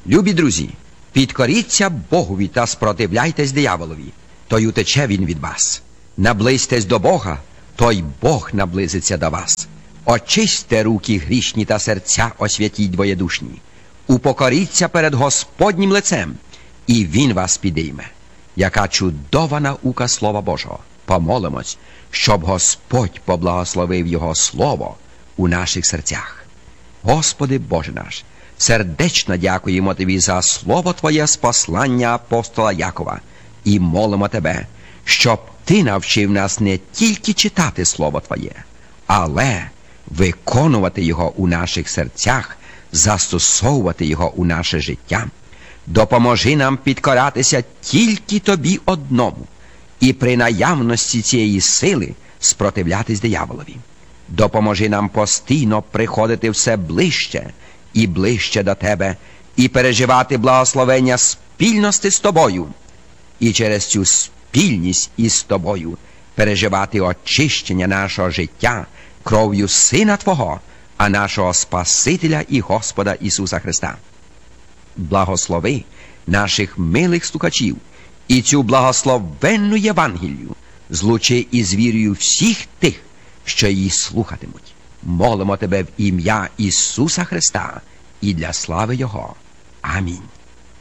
Любі друзі, підкоріться Богові та спротивляйтесь дияволові, то й утече він від вас. Наблизьтесь до Бога, то й Бог наблизиться до вас. Очисьте руки грішні та серця освятіть двоєдушні. Упокоріться перед Господнім лицем, і Він вас підійме. Яка чудова наука Слова Божого! Помолимось, щоб Господь поблагословив Його Слово у наших серцях. Господи Боже наш, сердечно дякуємо Тобі за Слово Твоє з послання апостола Якова і молимо Тебе, щоб Ти навчив нас не тільки читати Слово Твоє, але виконувати його у наших серцях, застосовувати його у наше життя. Допоможи нам підкоратися тільки Тобі одному і при наявності цієї сили спротивлятись дияволові. Допоможи нам постійно приходити все ближче і ближче до Тебе і переживати благословення спільності з Тобою. І через цю спільність із Тобою переживати очищення нашого життя кров'ю Сина Твого, а нашого Спасителя і Господа Ісуса Христа. Благослови наших милих слухачів і цю благословенну Євангелію злучи із вірою всіх тих, що її слухатимуть. Молимо Тебе в ім'я Ісуса Христа і для слави Його. Амінь.